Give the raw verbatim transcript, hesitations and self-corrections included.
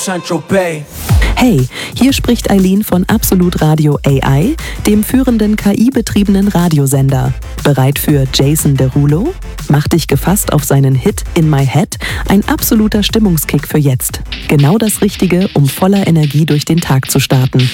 Saint-Tropez. Hey, hier spricht Eileen von Absolut Radio A I, dem führenden K I-betriebenen Radiosender. Bereit für Jason Derulo? Mach dich gefasst auf seinen Hit In My Head, ein absoluter Stimmungskick für jetzt. Genau das Richtige, um voller Energie durch den Tag zu starten.